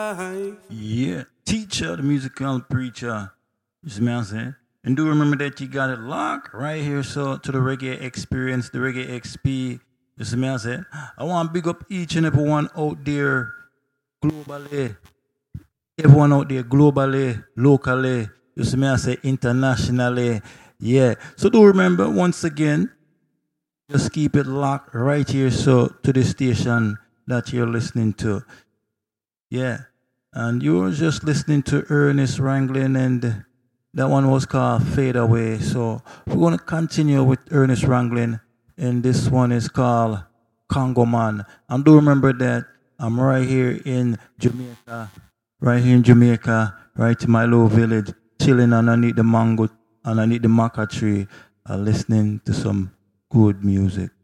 Yeah, teacher, the musical preacher. You see me I say? And do remember that you got it locked right here, so to the reggae experience, the reggae XP. You see me I say? I want to big up each and every one out there globally. Everyone out there globally, locally. You see me I say internationally. Yeah. So do remember once again, just keep it locked right here, so to the station that you're listening to. Yeah. And you were just listening to Ernest Wrangling, and that one was called Fade Away. So we're going to continue with Ernest Wrangling, and this one is called Congo Man. And do remember that I'm right here in Jamaica, right here in Jamaica, right in my little village, chilling underneath the mango, underneath the maca tree, listening to some good music.